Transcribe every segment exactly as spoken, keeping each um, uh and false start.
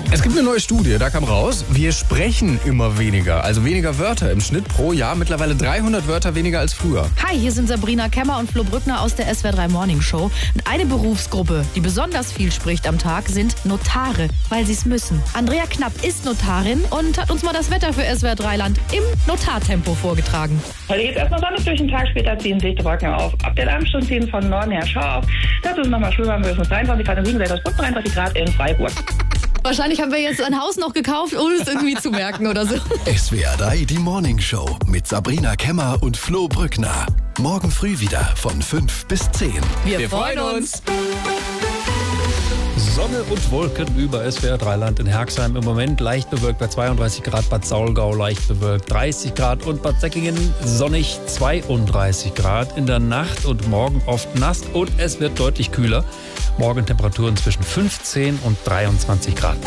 Es gibt eine neue Studie, da kam raus, wir sprechen immer weniger, also weniger Wörter im Schnitt pro Jahr, mittlerweile dreihundert Wörter weniger als früher. Hi, hier sind Sabrina Kemmer und Flo Brückner aus der S W R drei Morning Show. Und eine Berufsgruppe, die besonders viel spricht am Tag, sind Notare, weil sie es müssen. Andrea Knapp ist Notarin und hat uns mal das Wetter für S W R drei Land im Notartempo vorgetragen. Heute geht es erstmal sonnig durch den Tag, später ziehen sich die Wolken auf. Ab der Abendstunden ziehen von Norden her Schau auf. Dazu ist nochmal Schwimmen, wir sind dreiundzwanzig Grad in Siebenselters und dreiunddreißig Grad in Freiburg. Wahrscheinlich haben wir jetzt ein Haus noch gekauft, ohne es irgendwie zu merken oder so. S W R drei, die Morning Show mit Sabrina Kemmer und Flo Brückner. Morgen früh wieder von fünf bis zehn. Wir, Wir freuen uns. Sonne und Wolken über S W R drei Land in Herxheim. Im Moment leicht bewölkt bei zweiunddreißig Grad, Bad Saulgau leicht bewölkt dreißig Grad und Bad Säckingen sonnig zweiunddreißig Grad. In der Nacht und morgen oft nass und es wird deutlich kühler. Morgen Temperaturen zwischen fünfzehn und dreiundzwanzig Grad.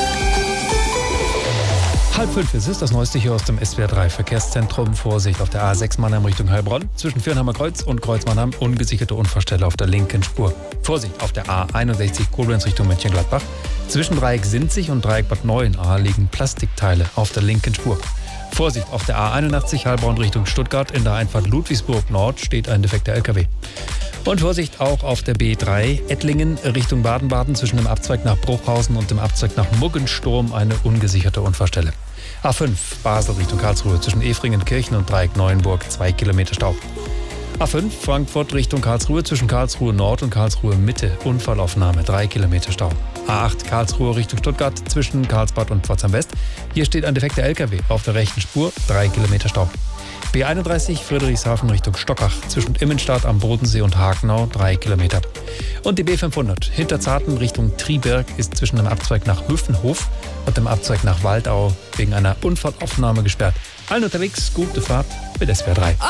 Halb fünf ist es, das Neueste hier aus dem S W R drei Verkehrszentrum. Vorsicht auf der A sechs Mannheim Richtung Heilbronn. Zwischen Viernheimer Kreuz und Kreuz Mannheim ungesicherte Unfallstelle auf der linken Spur. Vorsicht auf der A einundsechzig Koblenz Richtung Mönchengladbach. Zwischen Dreieck Sinzig und Dreieck Bad Neuenahr liegen Plastikteile auf der linken Spur. Vorsicht auf der A einundachtzig Heilbronn Richtung Stuttgart. In der Einfahrt Ludwigsburg Nord steht ein defekter L K W. Und Vorsicht auch auf der B drei Ettlingen Richtung Baden-Baden zwischen dem Abzweig nach Bruchhausen und dem Abzweig nach Muggensturm eine ungesicherte Unfallstelle. A fünf Basel Richtung Karlsruhe zwischen Efringen-Kirchen und Dreieck Neuenburg zwei Kilometer Stau. A fünf Frankfurt Richtung Karlsruhe zwischen Karlsruhe Nord und Karlsruhe Mitte Unfallaufnahme drei Kilometer Stau. A acht Karlsruhe Richtung Stuttgart zwischen Karlsbad und Pforzheim West. Hier steht ein defekter L K W auf der rechten Spur drei Kilometer Stau. B einunddreißig Friedrichshafen Richtung Stockach zwischen Immenstadt am Bodensee und Hagenau drei Kilometer. Und die B fünfhundert Hinterzarten Richtung Triberg ist zwischen dem Abzweig nach Hüffenhof und dem Abzweig nach Waldau wegen einer Unfallaufnahme gesperrt. Allen unterwegs, gute Fahrt mit S W R drei.